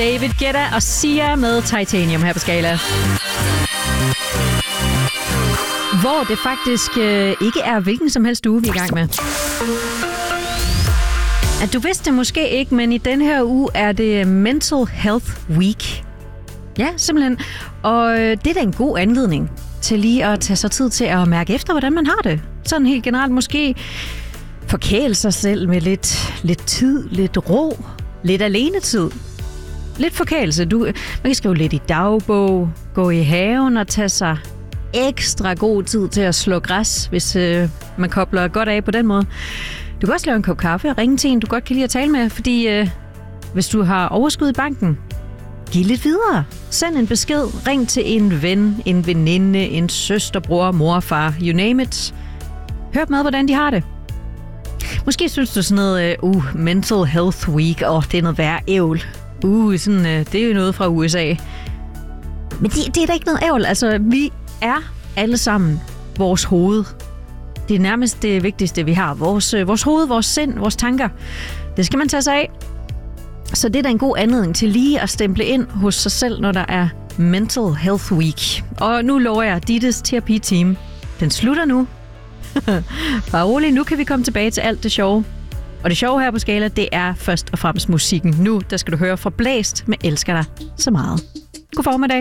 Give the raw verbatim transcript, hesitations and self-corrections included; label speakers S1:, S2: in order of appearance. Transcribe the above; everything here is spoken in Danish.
S1: David Guetta og Sia med Titanium her på Skala. Hvor det faktisk øh, ikke er hvilken som helst uge, vi er i gang med. At du vidste det måske ikke, men i den her uge er det Mental Health Week. Ja, simpelthen. Og øh, det er da en god anledning til lige at tage sig tid til at mærke efter, hvordan man har det. Sådan helt generelt måske forkæle sig selv med lidt, lidt tid, lidt ro, lidt alenetid. Lidt forkælelse. Du, man kan skrive lidt i dagbog, gå i haven og tage sig ekstra god tid til at slå græs, hvis øh, man kobler godt af på den måde. Du kan også lave en kop kaffe og ringe til en, du godt kan lide at tale med, fordi øh, hvis du har overskud i banken, giv lidt videre. Send en besked. Ring til en ven, en veninde, en søster, bror, mor, far, you name it. Hør med, hvordan de har det. Måske synes du sådan noget, uh, Mental Health Week, åh, oh, det er noget værre ævl. Uh, sådan, uh, det er jo noget fra U S A. Men det, det er da ikke noget ævl. Altså, vi er alle sammen vores hoved. Det er nærmest det vigtigste, vi har. Vores, uh, vores hoved, vores sind, vores tanker. Det skal man tage sig af. Så det er da en god anledning til lige at stemple ind hos sig selv, når der er Mental Health Week. Og nu lover jeg, Dittes terapi-team, den slutter nu. Bare rolig, nu kan vi komme tilbage til alt det sjove. Og det sjove her på Skala, det er først og fremmest musikken. Nu, der skal du høre fra Blæst med Elsker dig så meget. God formiddag.